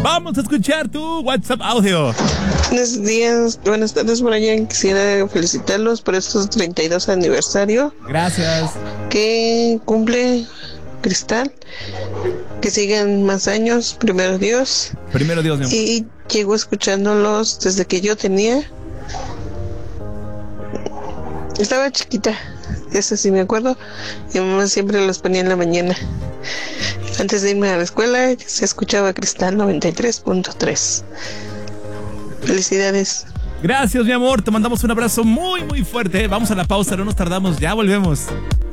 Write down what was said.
Vamos a escuchar tu WhatsApp audio. Buenos días, buenas tardes, Brian. Quisiera felicitarlos por estos 32 aniversario. Gracias. Que cumple Cristal. Que sigan más años, primero Dios. Primero Dios, mi amor. Y llego escuchándolos desde que yo estaba chiquita, eso sí me acuerdo. Mi mamá siempre los ponía en la mañana. Antes de irme a la escuela se escuchaba Cristal 93.3. Felicidades. Gracias, mi amor. Te mandamos un abrazo muy, muy fuerte. Vamos a la pausa, no nos tardamos. Ya volvemos.